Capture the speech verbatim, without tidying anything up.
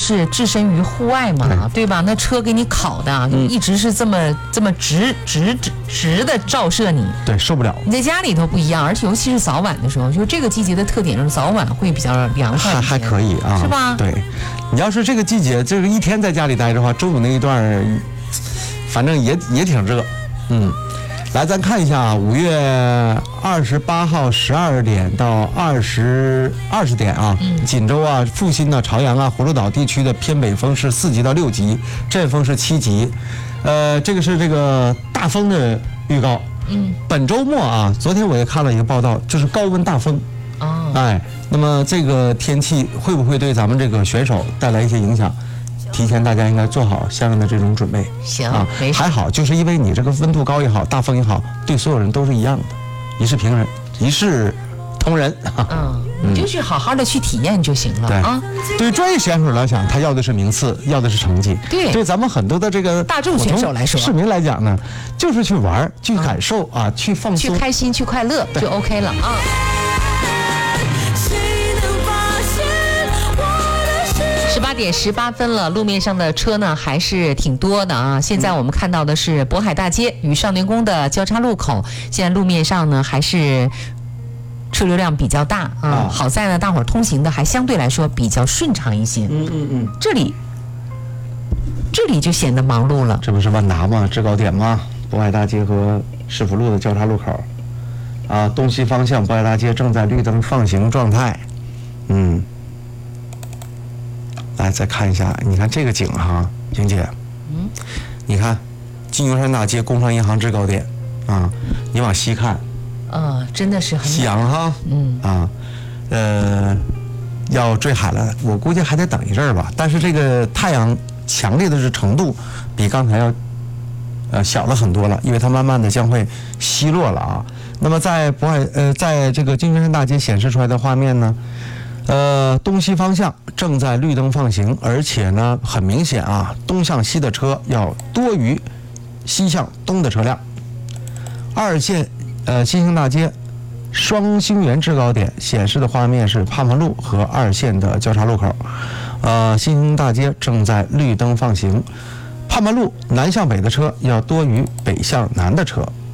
是置身于户外嘛， 对, 对吧？那车给你烤的，就一直是这么、嗯、这么直直直直的照射你， 对，受不了。 你在家里头不一样，而且尤其是早晚的时候，就这个季节的特点就是早晚会比较凉快一些， 还还可以啊， 是吧？ 对，你要是这个季节，这个一天在家里待着的话，中午那一段，反正也也挺热，嗯。来，咱看一下啊，五月二十八号十二点到二十二十点啊，嗯、锦州啊、阜新啊、朝阳啊、葫芦岛地区的偏北风是四级到六级，阵风是七级，呃，这个是这个大风的预告。嗯，本周末啊，昨天我也看了一个报道，就是高温大风。哦，哎，那么这个天气会不会对咱们这个选手带来一些影响？提前大家应该做好相应的这种准备。 行啊，没事。 还好，就是因为你这个温度高也好，大风也好，对所有人都是一样的，一视平人，一视同仁。 嗯，你就去好好的去体验就行了。对啊， 对于专业选手来讲，他要的是名次，要的是成绩。 对， 对咱们很多的这个大众选手来说， 市民来讲呢，就是去玩、去感受啊，去放松、 去开心、去快乐就 OK 了啊。十八点十八分了，路面上的车呢还是挺多的啊。现在我们看到的是渤海大街与少年宫的交叉路口，现在路面上呢还是车流量比较大啊。啊好在呢，大伙儿通行的还相对来说比较顺畅一些。 嗯嗯嗯， 这里这里就显得忙碌了。 这不是万达吗？制高点吗？渤海大街和市府路的交叉路口，啊，东西方向渤海大街正在绿灯放行状态。嗯。来，再看一下，你看这个景哈，莹姐，嗯，你看，金牛山大街工商银行制高点，啊，你往西看， 呃，真的是很夕阳哈，嗯啊，呃，要坠海了，我估计还得等一阵儿吧。但是这个太阳强烈的这程度，比刚才要呃小了很多了，因为它慢慢的将会西落了啊。那么在渤海呃，在这个金牛山大街显示出来的画面呢？呃，东西方向正在绿灯放行，而且呢，很明显啊，东向西的车要多于西向东的车辆。二线呃新兴大街双星园制高点显示的画面是盼盼路和二线的交叉路口，呃，新兴大街正在绿灯放行，盼盼路南向北的车要多于北向南的车。